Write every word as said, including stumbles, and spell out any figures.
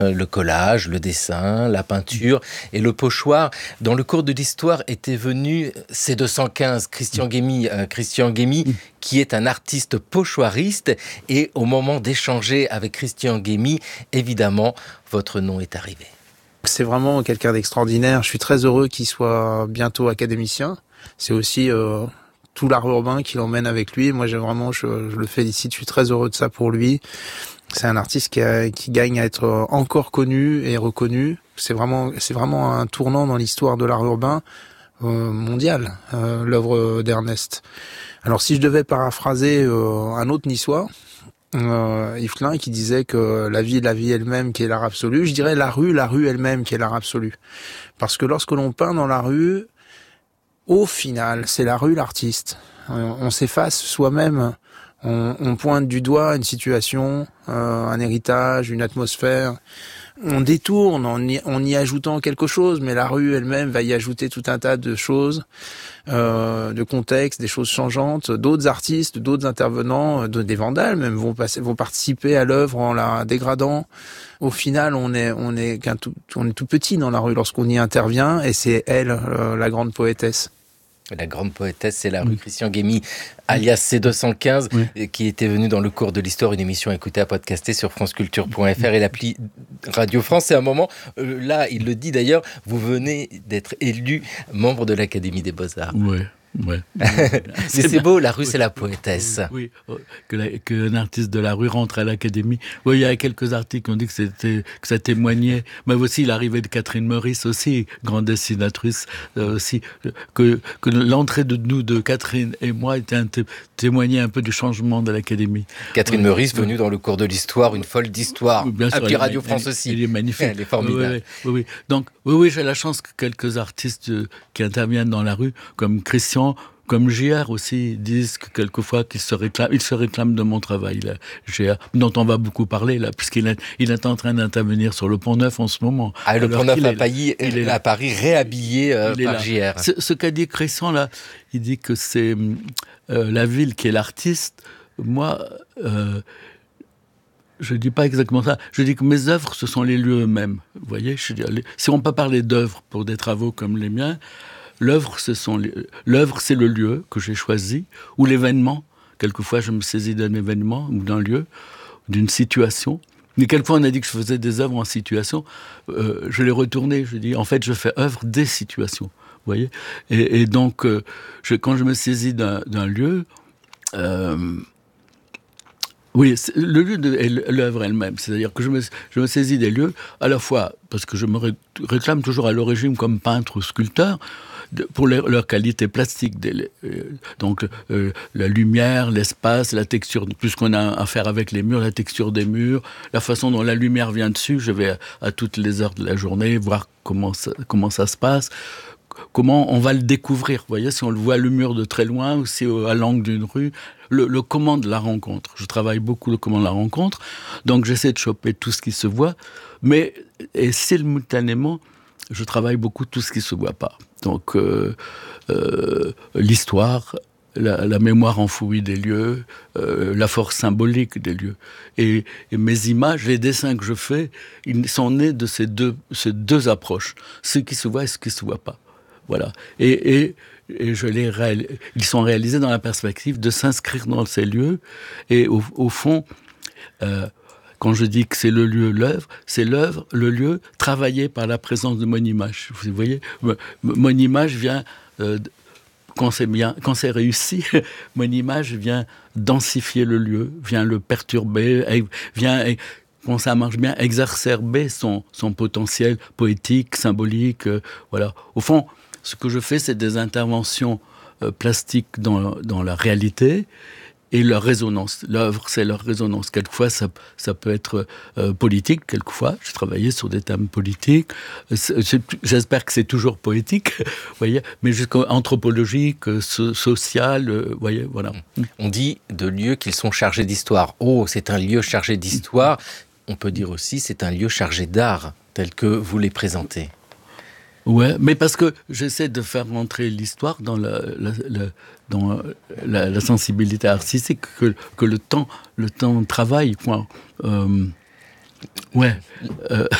Le collage, le dessin, la peinture et le pochoir. Dans le cours de l'histoire était venu C deux cent quinze, Christian Guémy, euh, Christian Guémy, qui est un artiste pochoiriste. Et au moment d'échanger avec Christian Guémy, évidemment, votre nom est arrivé. C'est vraiment quelqu'un d'extraordinaire. Je suis très heureux qu'il soit bientôt académicien. C'est aussi euh, tout l'art urbain qui l'emmène avec lui. Moi, j'ai vraiment, je, je le félicite. Je suis très heureux de ça pour lui. C'est un artiste qui, a, qui gagne à être encore connu et reconnu. C'est vraiment, c'est vraiment un tournant dans l'histoire de l'art urbain euh, mondial, euh, l'œuvre d'Ernest. Alors, si je devais paraphraser euh, un autre niçois, euh, Yves Klein, qui disait que la vie, la vie elle-même qui est l'art absolu, je dirais la rue, la rue elle-même qui est l'art absolu. Parce que lorsque l'on peint dans la rue, au final, c'est la rue l'artiste. On, on s'efface soi-même. On, on pointe du doigt une situation, euh, un héritage, une atmosphère. On détourne en y, en y ajoutant quelque chose, mais la rue elle-même va y ajouter tout un tas de choses, euh, de contextes, des choses changeantes. D'autres artistes, d'autres intervenants, des vandales même vont passer, vont participer à l'œuvre en la dégradant. Au final, on est, on est qu'un tout, on est tout petit dans la rue lorsqu'on y intervient, et c'est elle, euh, la grande poétesse. La grande poétesse, c'est la rue oui. Christian Guémy, alias C deux cent quinze, oui. qui était venue dans le cours de l'histoire, une émission à écouter, à podcaster sur franceculture point f r et l'appli Radio France. C'est un moment, euh, là, il le dit d'ailleurs, vous venez d'être élu membre de l'Académie des Beaux-Arts. Oui. Ouais. Mais c'est, c'est beau, la rue, c'est la poétesse. Oui, oui. Que la, qu'un artiste de la rue rentre à l'Académie. Oui, il y a quelques articles qui ont dit que, c'était, que ça témoignait. Mais aussi l'arrivée de Catherine Meurice aussi, grande dessinatrice euh, aussi. Que, que l'entrée de nous, de Catherine et moi, était un té- témoignait un peu du changement de l'Académie. Catherine ouais. Meurice, venue dans le cours de l'histoire, une folle d'histoire. Bien sûr, Appli Radio elle, France elle, aussi. Elle est magnifique. Elle est formidable. Oui, oui, oui. Donc, oui, oui, j'ai la chance que quelques artistes euh, qui interviennent dans la rue, comme Christian, comme J R aussi, disent que quelquefois qu'il se réclame, il se réclame de mon travail, là, J R, dont on va beaucoup parler, là, puisqu'il est, il est en train d'intervenir sur le Pont Neuf en ce moment. Ah, le Pont Neuf à, Paris, il est à Paris, réhabillé euh, par J R. Ce, ce qu'a dit Cresson, là, il dit que c'est euh, la ville qui est l'artiste. Moi, euh, je ne dis pas exactement ça. Je dis que mes œuvres, ce sont les lieux eux-mêmes. Vous voyez, je dis, les, si on peut parler d'œuvres pour des travaux comme les miens, L'œuvre, ce sont les... L'œuvre, c'est le lieu que j'ai choisi, ou l'événement. Quelquefois, je me saisis d'un événement, ou d'un lieu, d'une situation. Mais quelquefois, on a dit que je faisais des œuvres en situation. Euh, je l'ai retourné. Je dis, en fait, je fais œuvre des situations. Vous voyez ? et, et donc, euh, je, quand je me saisis d'un, d'un lieu... Euh, Oui, le lieu de, et l'œuvre elle-même. C'est-à-dire que je me, je me saisis des lieux, à la fois parce que je me ré, réclame toujours à l'origine comme peintre ou sculpteur, de, pour leur, leur qualité plastique. Des, euh, donc, euh, la lumière, l'espace, la texture, puisqu'on a affaire avec les murs, la texture des murs, la façon dont la lumière vient dessus. Je vais à, à toutes les heures de la journée voir comment ça, comment ça se passe. Comment on va le découvrir, vous voyez, si on le voit le mur de très loin ou si à l'angle d'une rue, le, le comment de la rencontre. Je travaille beaucoup le comment de la rencontre, donc j'essaie de choper tout ce qui se voit, mais et simultanément, je travaille beaucoup tout ce qui se voit pas. Donc euh, euh, l'histoire, la, la mémoire enfouie des lieux, euh, la force symbolique des lieux. Et, et mes images, les dessins que je fais, ils sont nés de ces deux, ces deux approches, ce qui se voit et ce qui se voit pas. Voilà. Et, et, et je les réal... ils sont réalisés dans la perspective de s'inscrire dans ces lieux. Et au, au fond, euh, quand je dis que c'est le lieu, l'œuvre, c'est l'œuvre, le lieu travaillé par la présence de mon image. Vous voyez, mon image vient, euh, quand c'est bien, quand c'est réussi, mon image vient densifier le lieu, vient le perturber, vient... quand ça marche bien, exacerber son, son potentiel poétique, symbolique. Euh, voilà. Au fond, ce que je fais, c'est des interventions euh, plastiques dans, dans la réalité et leur résonance. L'œuvre, c'est leur résonance. Quelquefois, ça, ça peut être euh, politique. Quelquefois, j'ai travaillé sur des thèmes politiques. C'est, c'est, j'espère que c'est toujours poétique, voyez, mais jusqu'à anthropologique, so, social, euh, voyez, voilà. On dit de lieux qu'ils sont chargés d'histoire. Oh, c'est un lieu chargé d'histoire. On peut dire aussi c'est un lieu chargé d'art, tel que vous les présentez. Ouais, mais parce que j'essaie de faire rentrer l'histoire dans la, la, la, dans la, la sensibilité artistique, que, que le temps, le temps travaille, quoi. Euh, Ouais. Euh,